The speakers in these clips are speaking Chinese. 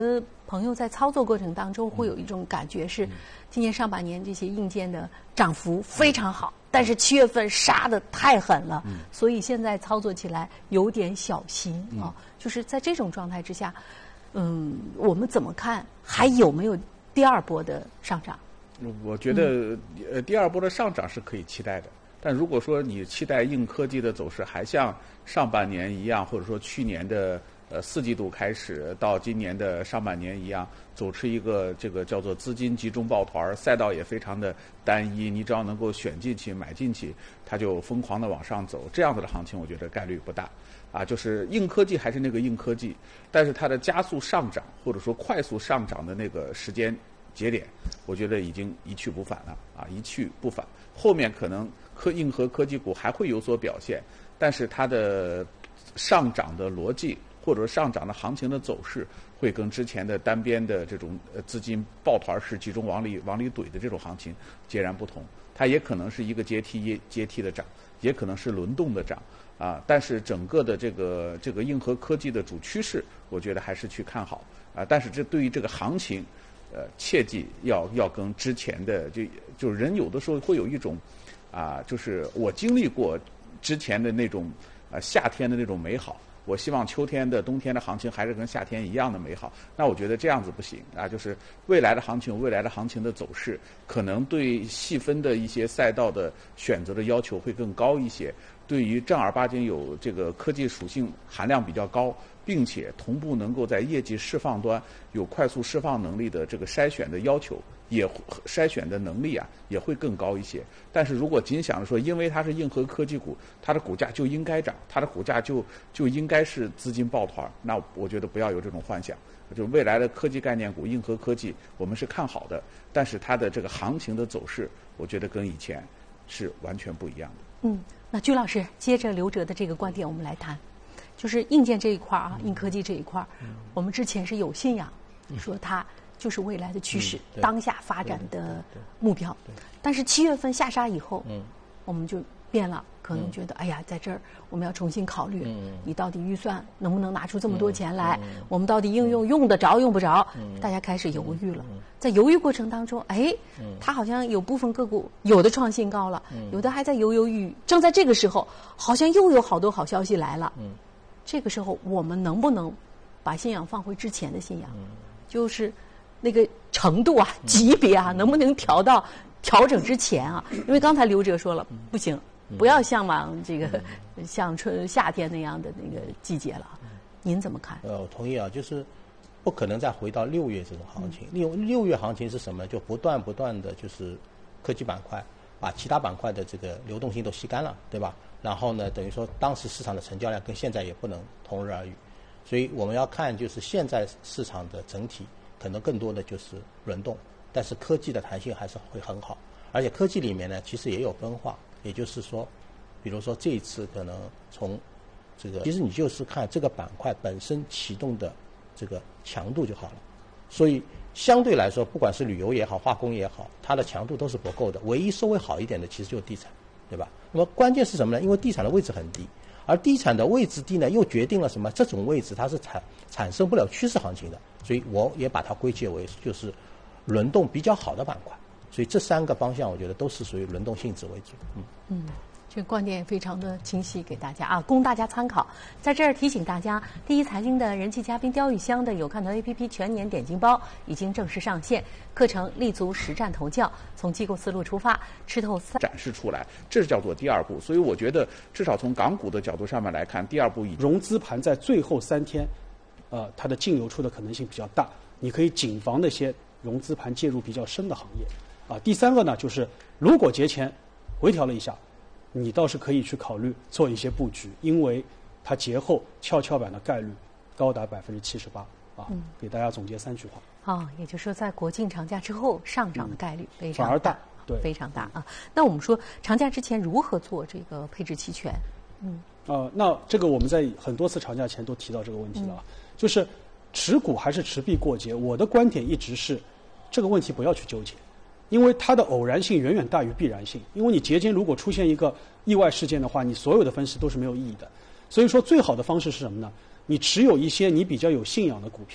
朋友在操作过程当中会有一种感觉是，今年上半年这些硬件的涨幅非常好，但是7月份杀得太狠了，所以现在操作起来有点小心啊。就是在这种状态之下，我们怎么看？还有没有第二波的上涨？ 我觉得第二波的上涨是可以期待的。但如果说你期待硬科技的走势还像上半年一样，或者说去年的4季度开始到今年的上半年一样，走出一个这个叫做资金集中抱团，赛道也非常的单一，你只要能够选进去买进去，它就疯狂的往上走，这样子的行情我觉得概率不大啊。就是硬科技还是那个硬科技，但是它的加速上涨或者说快速上涨的那个时间节点，我觉得已经一去不返了啊，一去不返。后面可能硬核科技股还会有所表现，但是它的上涨的逻辑或者上涨的行情的走势，会跟之前的单边的这种资金抱团式集中往里怼的这种行情截然不同。它也可能是一个阶梯的涨，也可能是轮动的涨啊。但是整个的这个硬核科技的主趋势，我觉得还是去看好啊。但是这对于这个行情，切记要跟之前的就是人有的时候会有一种就是我经历过之前的那种夏天的那种美好。我希望秋天的冬天的行情还是跟夏天一样的美好，那我觉得这样子不行啊。就是未来的行情的走势，可能对细分的一些赛道的选择的要求会更高一些，对于正儿八经有这个科技属性含量比较高，并且同步能够在业绩释放端有快速释放能力的这个筛选的要求，也筛选的能力也会更高一些。但是如果仅想着说，因为它是硬核科技股，它的股价就应该涨，它的股价就应该是资金抱团，那我觉得不要有这种幻想。就未来的科技概念股、硬核科技，我们是看好的，但是它的这个行情的走势，我觉得跟以前是完全不一样的。 那居老师接着刘哲的这个观点，我们来谈，就是硬件这一块硬科技这一块，我们之前是有信仰，说它就是未来的趋势，当下发展的目标。但是7月份下杀以后，我们就变了，可能觉得哎呀，在这儿我们要重新考虑，你到底预算能不能拿出这么多钱来？我们到底应用得着用不着？大家开始犹豫了。在犹豫过程当中，它好像有部分个股有的创新高了，有的还在犹犹豫豫。正在这个时候，好像又有好多好消息来了。这个时候，我们能不能把信仰放回之前的信仰？就是那个程度级别能不能调整之前因为刚才刘哲说了，不行，不要向往这个像夏天那样的那个季节了。您怎么看？ 我同意就是不可能再回到6月这种行情。6月行情是什么？就不断的就是科技板块把其他板块的这个流动性都吸干了，对吧？然后呢，等于说当时市场的成交量跟现在也不能同日而语，所以我们要看就是现在市场的整体可能更多的就是轮动，但是科技的弹性还是会很好，而且科技里面呢其实也有分化，也就是说，比如说这一次可能从这个，其实你就是看这个板块本身启动的这个强度就好了，所以相对来说，不管是旅游也好，化工也好，它的强度都是不够的，唯一稍微好一点的其实就是地产，对吧？那么关键是什么呢？因为地产的位置很低，而地产的位置低呢，又决定了什么？这种位置它是产生不了趋势行情的，所以我也把它归结为就是轮动比较好的板块。所以这3个方向，我觉得都是属于轮动性质为主。 这个观点也非常的清晰，给大家供大家参考。在这儿提醒大家，第一财经的人气嘉宾刁玉香的有看头 APP 全年点金包已经正式上线，课程立足实战投教，从机构思路出发，吃透展示出来，这是叫做第二步。所以我觉得，至少从港股的角度上面来看，第二步融资盘在最后3天，它的净流出的可能性比较大，你可以谨防那些融资盘介入比较深的行业。第3个呢，就是如果节前回调了一下，你倒是可以去考虑做一些布局，因为它节后跷跷板的概率高达78%给大家总结3句话。 也就是说，在国庆长假之后上涨的概率非常大， 反而大，对， 非常大那我们说长假之前如何做这个配置期权？ 那这个我们在很多次长假前都提到这个问题了就是持股还是持币过节。我的观点一直是这个问题不要去纠结。因为它的偶然性远远大于必然性，因为你节间如果出现一个意外事件的话，你所有的分析都是没有意义的。所以说最好的方式是什么呢？你持有一些你比较有信仰的股票，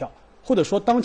或者说当